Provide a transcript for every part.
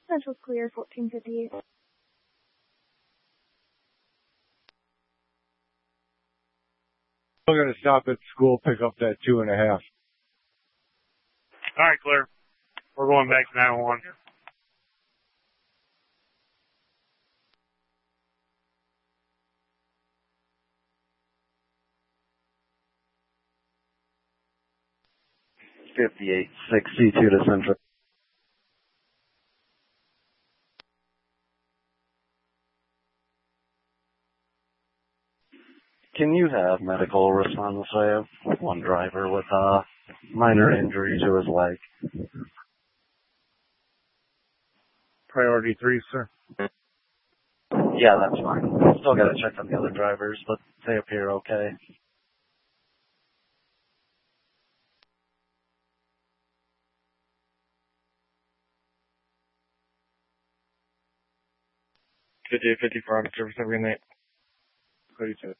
Central's clear, 1458. We're going to stop at school, pick up that 2.5. All right, clear. We're going back to 911. $58.62 to Central. Can you have medical respond this way? I have one driver with a minor injury to his leg. Priority 3, sir. Yeah, that's fine. Still got to check on the other drivers, but they appear okay. $58.54 on service every night. 32.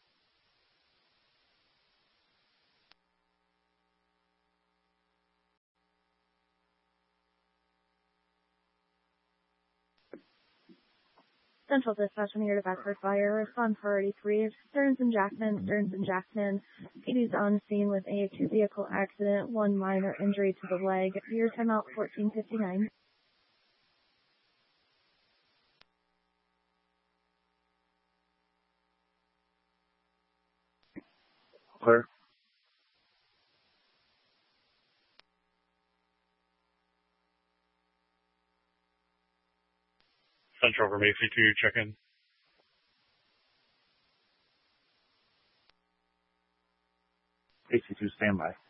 Central dispatch, I'm here to Bedford Fire. Respond priority 3. Stearns and Jackman. PD's on scene with a 2-vehicle accident, 1 minor injury to the leg. Your timeout, 1459. Clear. Central from AC2, check in. AC2, standby.